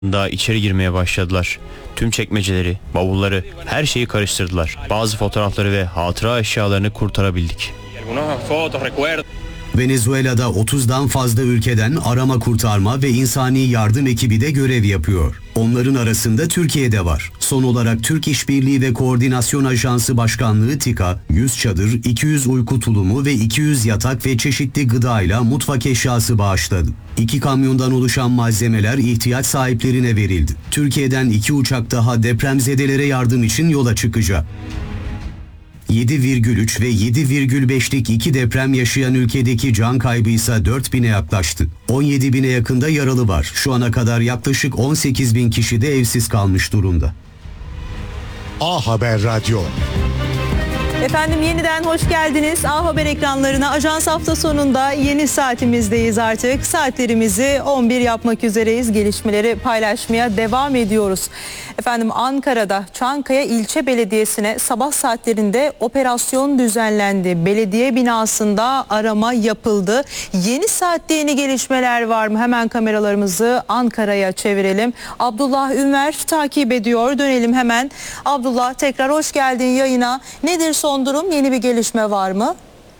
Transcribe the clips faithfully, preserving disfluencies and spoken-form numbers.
Daha içeri girmeye başladılar. Tüm çekmeceleri, bavulları, her şeyi karıştırdılar. Bazı fotoğrafları ve hatıra eşyalarını kurtarabildik. Venezuela'da otuzdan fazla ülkeden arama kurtarma ve insani yardım ekibi de görev yapıyor. Onların arasında Türkiye'de var. Son olarak Türk İşbirliği ve Koordinasyon Ajansı Başkanlığı TİKA, yüz çadır, iki yüz uyku tulumu ve iki yüz yatak ve çeşitli gıdayla mutfak eşyası bağışladı. İki kamyondan oluşan malzemeler ihtiyaç sahiplerine verildi. Türkiye'den iki uçak daha depremzedelere yardım için yola çıkacak. yedi virgül üç ve yedi virgül beşlik iki deprem yaşayan ülkedeki can kaybı ise dört bine yaklaştı. on yedi bine yakında yaralı var. Şu ana kadar yaklaşık on sekiz bin kişi de evsiz kalmış durumda. A Haber Radyo. Efendim yeniden hoş geldiniz. A Haber ekranlarına. Ajans hafta sonunda yeni saatimizdeyiz artık. Saatlerimizi on bir yapmak üzereyiz. Gelişmeleri paylaşmaya devam ediyoruz. Efendim Ankara'da Çankaya İlçe Belediyesi'ne sabah saatlerinde operasyon düzenlendi. Belediye binasında arama yapıldı. Yeni saatte yeni gelişmeler var mı? Hemen kameralarımızı Ankara'ya çevirelim. Abdullah Ünver takip ediyor. Dönelim hemen. Abdullah tekrar hoş geldin yayına. Nedir son durum? Yeni bir gelişme var mı?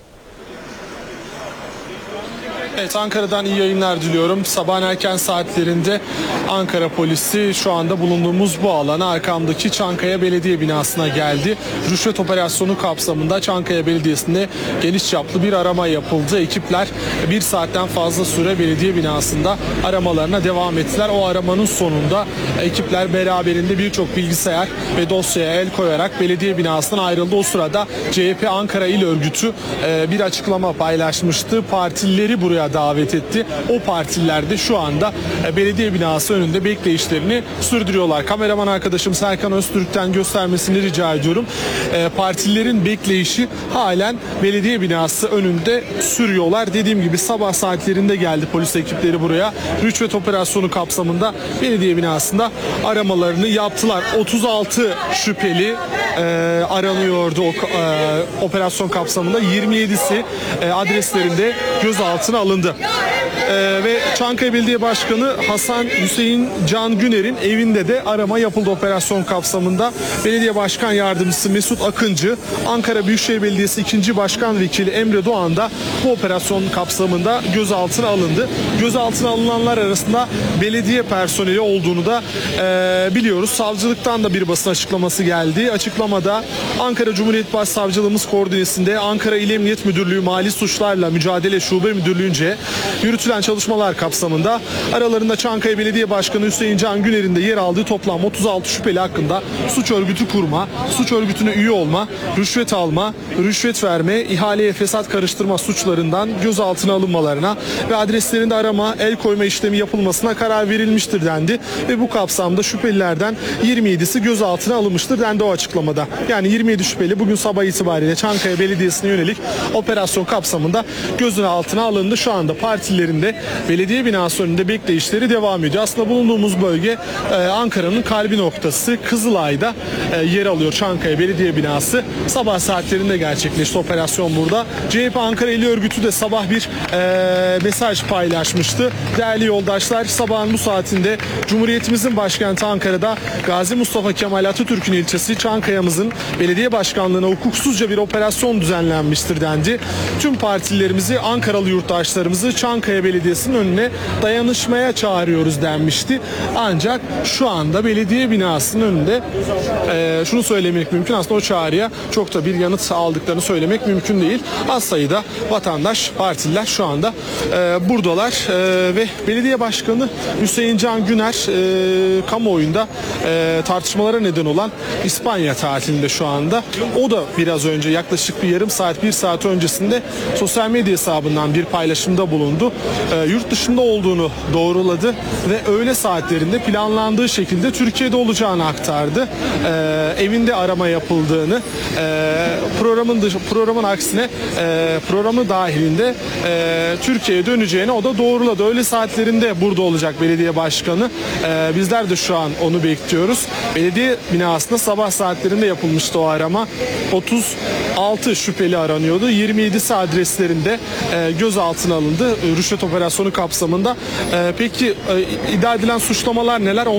Evet, Ankara'dan iyi yayınlar diliyorum. Sabahın erken saatlerinde Ankara polisi şu anda bulunduğumuz bu alana, arkamdaki Çankaya Belediye binasına geldi. Rüşvet operasyonu kapsamında Çankaya Belediyesi'nde geniş çaplı bir arama yapıldı. Ekipler bir saatten fazla süre belediye binasında aramalarına devam ettiler. O aramanın sonunda ekipler beraberinde birçok bilgisayar ve dosyaya el koyarak belediye binasından ayrıldı. O sırada C H P Ankara İl Örgütü bir açıklama paylaşmıştı. Partilileri buraya davet etti. O partililer de şu anda belediye binası önünde bekleyişlerini sürdürüyorlar. Kameraman arkadaşım Serkan Öztürk'ten göstermesini rica ediyorum. Partililerin bekleyişi halen belediye binası önünde sürüyorlar. Dediğim gibi sabah saatlerinde geldi polis ekipleri buraya. Rüşvet operasyonu kapsamında belediye binasında aramalarını yaptılar. otuz altı şüpheli e, aranıyordu o e, operasyon kapsamında. yirmi yedisi e, adreslerinde gözaltına alındı. Ee, ve Çankaya Belediye Başkanı Hasan Hüseyin Can Güner'in evinde de arama yapıldı operasyon kapsamında. Belediye Başkan Yardımcısı Mesut Akıncı, Ankara Büyükşehir Belediyesi ikinci Başkan Vekili Emre Doğan da bu operasyon kapsamında gözaltına alındı. Gözaltına alınanlar arasında belediye personeli olduğunu da e, biliyoruz. Savcılıktan da bir basın açıklaması geldi. Açıklamada Ankara Cumhuriyet Başsavcılığımız koordinesinde Ankara İl Emniyet Müdürlüğü Mali Suçlarla Mücadele Şube Müdürlüğü'nce yürütülen çalışmalar kapsamında aralarında Çankaya Belediye Başkanı Hüseyin Can Güner'in de yer aldığı toplam otuz altı şüpheli hakkında suç örgütü kurma, suç örgütüne üye olma, rüşvet alma, rüşvet verme, ihaleye fesat karıştırma suçlarından gözaltına alınmalarına ve adreslerinde arama, el koyma işlemi yapılmasına karar verilmiştir dendi ve bu kapsamda şüphelilerden yirmi yedisi gözaltına alınmıştır dendi o açıklamada. Yani yirmi yedi şüpheli bugün sabah itibariyle Çankaya Belediyesi'ne yönelik operasyon kapsamında gözaltına alındı. Şu anda partilerin de belediye binası önünde bekleyişleri devam ediyor. Aslında bulunduğumuz bölge e, Ankara'nın kalbi noktası Kızılay'da e, yer alıyor Çankaya Belediye binası. Sabah saatlerinde gerçekleşti operasyon burada. C H P Ankara İl Örgütü de sabah bir e, mesaj paylaşmıştı. Değerli yoldaşlar, sabahın bu saatinde Cumhuriyetimizin başkenti Ankara'da Gazi Mustafa Kemal Atatürk'ün ilçesi Çankaya'mızın belediye başkanlığına hukuksuzca bir operasyon düzenlenmiştir dendi. Tüm partilerimizi, Ankaralı yurttaşlarımızı Çankaya Belediyesi'nin önüne dayanışmaya çağırıyoruz denmişti. Ancak şu anda belediye binasının önünde e, şunu söylemek mümkün. Aslında o çağrıya çok da bir yanıt aldıklarını söylemek mümkün değil. Az sayıda vatandaş, partililer şu anda e, buradalar e, ve belediye başkanı Hüseyin Can Güner e, kamuoyunda e, tartışmalara neden olan İspanya tatilinde şu anda. O da biraz önce yaklaşık bir yarım saat, bir saat öncesinde sosyal medya hesabından bir paylaşımda bulundu. E, yurt dışında olduğunu doğruladı ve öğle saatlerinde planlandığı şekilde Türkiye'de olacağını aktardı. E, evinde arama yapıldığını, e, programın dışı, programın aksine e, programı dahilinde e, Türkiye'ye döneceğini o da doğruladı. Öğle saatlerinde burada olacak belediye başkanı. E, bizler de şu an onu bekliyoruz. Belediye binasında sabah saatlerinde yapılmıştı o arama. otuz altı şüpheli aranıyordu. yirmi yedisi adreslerinde e, gözaltına alındı. Rüşvet rüşvet operasyonu kapsamında. E, peki e, iddia edilen suçlamalar neler?